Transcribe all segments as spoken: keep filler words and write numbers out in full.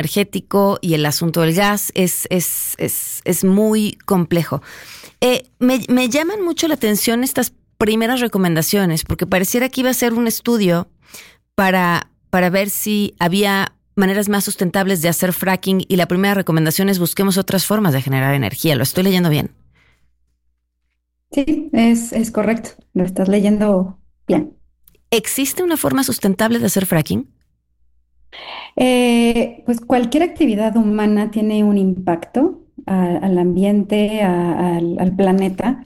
energético y el asunto del gas es, es, es, es muy complejo. Eh, me, me llaman mucho la atención estas primeras recomendaciones, porque pareciera que iba a ser un estudio para, para ver si había maneras más sustentables de hacer fracking, y la primera recomendación es busquemos otras formas de generar energía. ¿Lo estoy leyendo bien? Sí, es, es correcto, lo estás leyendo bien. ¿Existe una forma sustentable de hacer fracking? Eh, pues cualquier actividad humana tiene un impacto a- al ambiente, a- al, al planeta,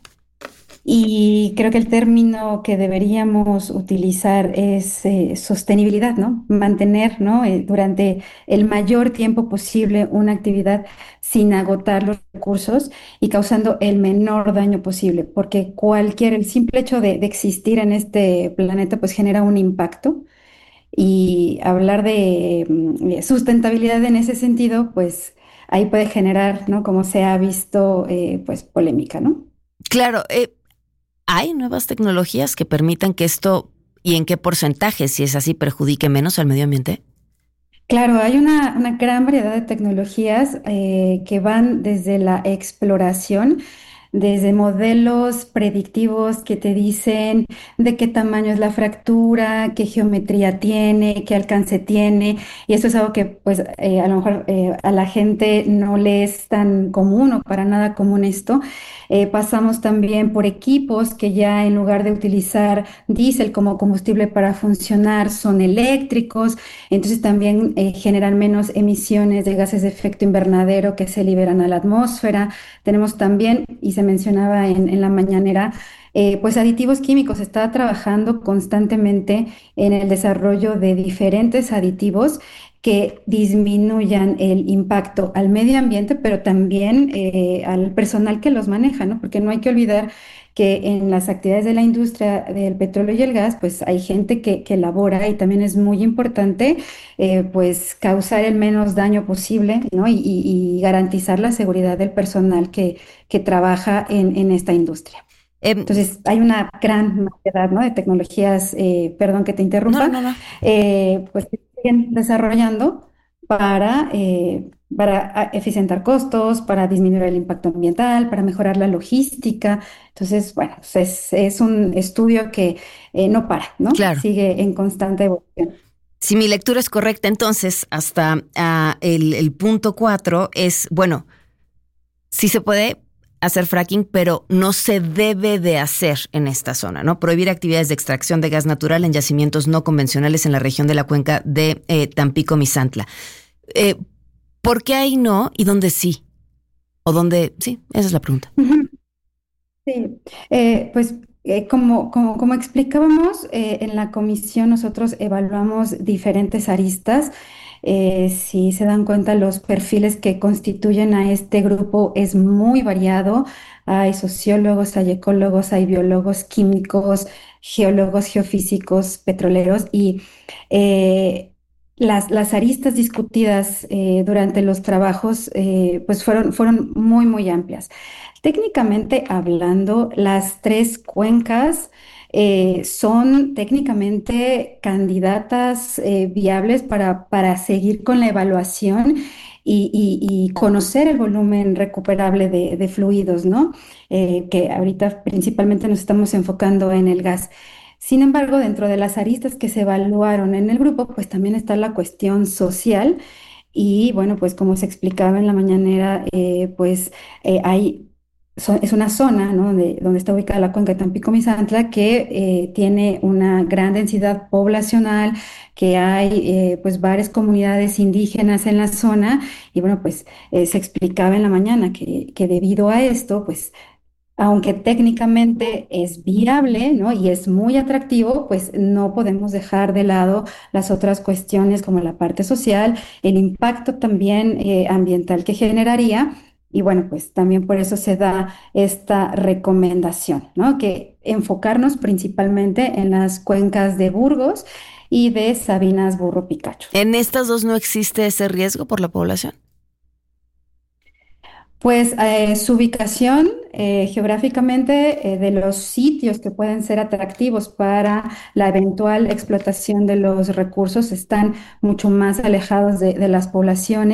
y creo que el término que deberíamos utilizar es eh, sostenibilidad, ¿no? Mantener, ¿no? Eh, durante el mayor tiempo posible una actividad sin agotar los recursos y causando el menor daño posible, porque cualquier, el simple hecho de, de existir en este planeta pues genera un impacto, y hablar de mm, sustentabilidad en ese sentido, pues ahí puede generar, ¿no? Como se ha visto, eh, pues polémica, ¿no? Claro, eh, ¿hay nuevas tecnologías que permitan que esto, y en qué porcentaje, si es así, perjudique menos al medio ambiente? Claro, hay una, una gran variedad de tecnologías eh, que van desde la exploración, desde modelos predictivos que te dicen de qué tamaño es la fractura, qué geometría tiene, qué alcance tiene, y eso es algo que pues eh, a lo mejor eh, a la gente no le es tan común o para nada común esto. Eh, pasamos también por equipos que ya en lugar de utilizar diésel como combustible para funcionar son eléctricos. Entonces también eh, generan menos emisiones de gases de efecto invernadero que se liberan a la atmósfera. Tenemos también, y se mencionaba en, en la mañanera, eh, pues aditivos químicos. Se está trabajando constantemente en el desarrollo de diferentes aditivos que disminuyan el impacto al medio ambiente, pero también eh, al personal que los maneja, ¿no? Porque no hay que olvidar que en las actividades de la industria del petróleo y el gas, pues hay gente que, que labora, y también es muy importante eh, pues causar el menos daño posible, ¿no? Y, y- y garantizar la seguridad del personal que, que trabaja en, en esta industria. Eh, Entonces, hay una gran variedad, ¿no? De tecnologías, eh, perdón que te no, no, interrumpa, no, no. eh, pues que siguen desarrollando para, eh, para a- eficientar costos, para disminuir el impacto ambiental, para mejorar la logística. Entonces, bueno, pues es, es un estudio que eh, no para, ¿no? Claro. Sigue en constante evolución. Si mi lectura es correcta, entonces hasta ah, el, el punto cuatro es, bueno, sí se puede hacer fracking, pero no se debe de hacer en esta zona, ¿no? Prohibir actividades de extracción de gas natural en yacimientos no convencionales en la región de la cuenca de eh, Tampico-Misantla. Eh, ¿Por qué ahí no y dónde sí? ¿O dónde? Sí, esa es la pregunta. Ujú. Sí, eh, pues eh, como, como, como explicábamos eh, en la comisión, nosotros evaluamos diferentes aristas. Eh, si se dan cuenta, los perfiles que constituyen a este grupo es muy variado. Hay sociólogos, hay ecólogos, hay biólogos, químicos, geólogos, geofísicos, petroleros, y eh, las, las aristas discutidas eh, durante los trabajos eh, pues fueron, fueron muy, muy amplias. Técnicamente hablando, las tres cuencas eh, son técnicamente candidatas eh, viables para, para seguir con la evaluación y, y- y conocer el volumen recuperable de, de fluidos, ¿no? Eh, que ahorita principalmente nos estamos enfocando en el gas. Sin embargo, dentro de las aristas que se evaluaron en el grupo, pues también está la cuestión social. Y bueno, pues como se explicaba en la mañanera, eh, pues eh, hay so- es una zona, ¿no? de- donde está ubicada la cuenca de Tampico-Misantla, que eh, tiene una gran densidad poblacional, que hay eh, pues varias comunidades indígenas en la zona, y bueno, pues eh, se explicaba en la mañana que, que debido a esto, pues aunque técnicamente es viable, ¿no? Y es muy atractivo, pues no podemos dejar de lado las otras cuestiones como la parte social, el impacto también eh, ambiental que generaría. Y bueno, pues también por eso se da esta recomendación, ¿no? Que enfocarnos principalmente en las cuencas de Burgos y de Sabinas Burro Picacho. ¿En estas dos no existe ese riesgo por la población? Pues eh, su ubicación eh, geográficamente eh, de los sitios que pueden ser atractivos para la eventual explotación de los recursos están mucho más alejados de, de las poblaciones.